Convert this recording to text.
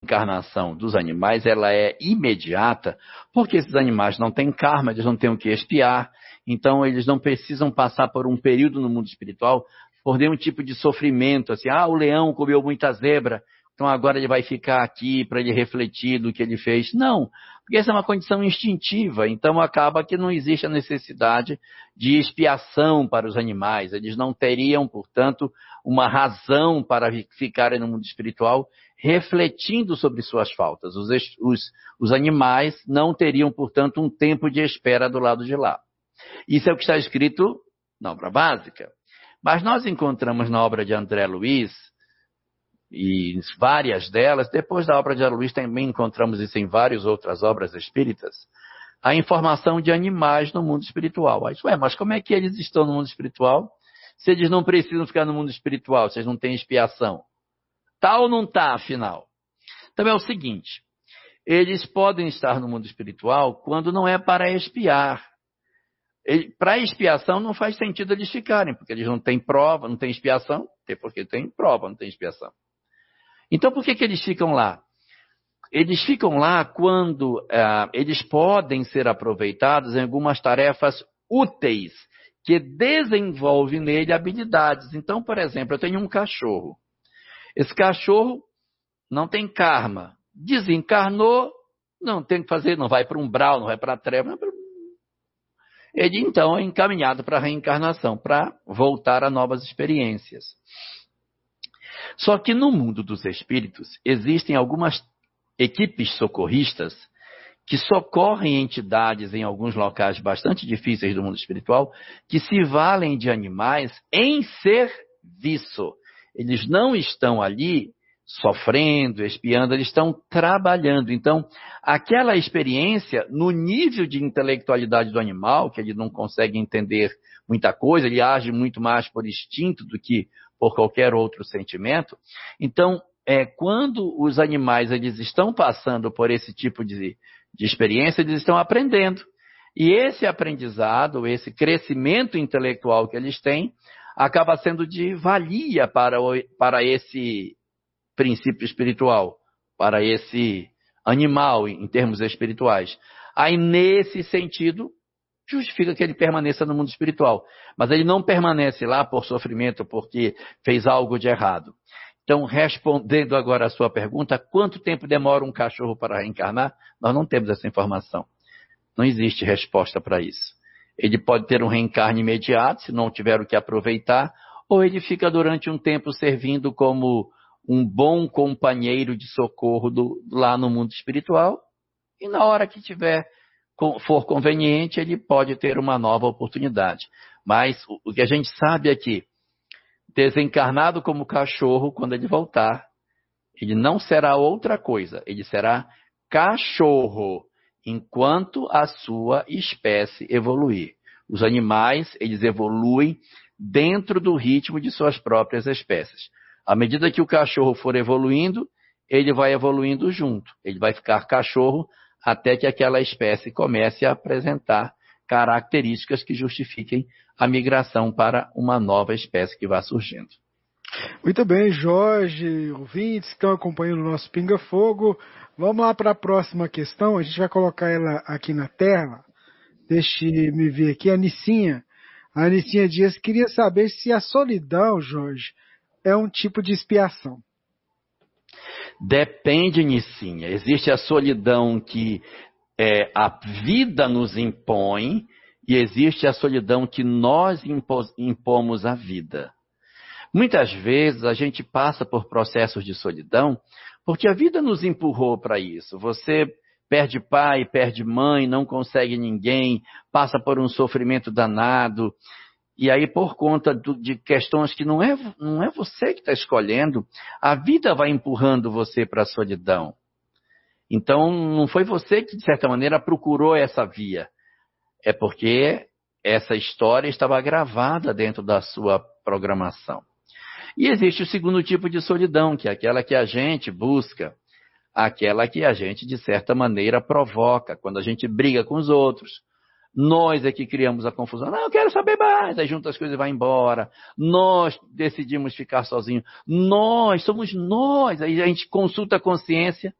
reencarnação dos animais, ela é imediata, porque esses animais não têm karma, eles não têm o que expiar, então eles não precisam passar por um período no mundo espiritual por nenhum tipo de sofrimento, assim, o leão comeu muita zebra, então agora ele vai ficar aqui para ele refletir do que ele fez. Não, porque essa é uma condição instintiva, então acaba que não existe a necessidade de expiação para os animais. Eles não teriam, portanto, uma razão para ficarem no mundo espiritual refletindo sobre suas faltas. Os animais não teriam, portanto, um tempo de espera do lado de lá. Isso é o que está escrito na obra básica. Mas nós encontramos na obra de André Luiz, e várias delas, depois da obra de André Luiz também encontramos isso em várias outras obras espíritas, a informação de animais no mundo espiritual. Aí, mas como é que eles estão no mundo espiritual se eles não precisam ficar no mundo espiritual, se eles não têm expiação? Tá ou não tá, afinal? Então é o seguinte, eles podem estar no mundo espiritual quando não é para expiar. Para expiação não faz sentido eles ficarem, porque eles não têm prova, não têm expiação, porque tem prova, não tem expiação. Então por que eles ficam lá? Eles ficam lá quando eles podem ser aproveitados em algumas tarefas úteis, que desenvolvem nele habilidades. Então, por exemplo, eu tenho um cachorro. Esse cachorro não tem karma. Desencarnou, não tem o que fazer, não vai para um umbral, não vai para a treva. Ele, então, é encaminhado para a reencarnação, para voltar a novas experiências. Só que no mundo dos espíritos, existem algumas equipes socorristas que socorrem entidades em alguns locais bastante difíceis do mundo espiritual, que se valem de animais em serviço. Eles não estão ali sofrendo, espiando, eles estão trabalhando. Então, aquela experiência, no nível de intelectualidade do animal, que ele não consegue entender muita coisa, ele age muito mais por instinto do que por qualquer outro sentimento. Então, quando os animais eles estão passando por esse tipo de experiência, eles estão aprendendo. E esse aprendizado, esse crescimento intelectual que eles têm, acaba sendo de valia para esse princípio espiritual, para esse animal em termos espirituais. Aí, nesse sentido, justifica que ele permaneça no mundo espiritual. Mas ele não permanece lá por sofrimento, porque fez algo de errado. Então, respondendo agora a sua pergunta, quanto tempo demora um cachorro para reencarnar? Nós não temos essa informação. Não existe resposta para isso. Ele pode ter um reencarne imediato, se não tiver o que aproveitar, ou ele fica durante um tempo servindo como um bom companheiro de socorro lá no mundo espiritual, e na hora que for conveniente, ele pode ter uma nova oportunidade. Mas o que a gente sabe é que, desencarnado como cachorro, quando ele voltar, ele não será outra coisa, ele será cachorro, enquanto a sua espécie evoluir. Os animais, eles evoluem dentro do ritmo de suas próprias espécies. À medida que o cachorro for evoluindo, ele vai evoluindo junto. Ele vai ficar cachorro até que aquela espécie comece a apresentar características que justifiquem a migração para uma nova espécie que vá surgindo. Muito bem, Jorge, ouvintes que estão acompanhando o nosso Pinga Fogo. Vamos lá para a próxima questão. A gente vai colocar ela aqui na tela. Deixe-me ver aqui, a Nicinha. A Nicinha Dias queria saber se a solidão, Jorge, é um tipo de expiação. Depende, Nicinha. Existe a solidão que a vida nos impõe e existe a solidão que nós impomos à vida. Muitas vezes a gente passa por processos de solidão porque a vida nos empurrou para isso. Você perde pai, perde mãe, não consegue ninguém, passa por um sofrimento danado. E aí, por conta de questões que não é você que está escolhendo, a vida vai empurrando você para a solidão. Então, não foi você que, de certa maneira, procurou essa via. É porque essa história estava gravada dentro da sua programação. E existe o segundo tipo de solidão, que é aquela que a gente busca, aquela que a gente, de certa maneira, provoca, quando a gente briga com os outros. Nós é que criamos a confusão. Não, eu quero saber mais. Aí junta as coisas e vai embora. Nós decidimos ficar sozinhos. Somos nós. Aí a gente consulta a consciência.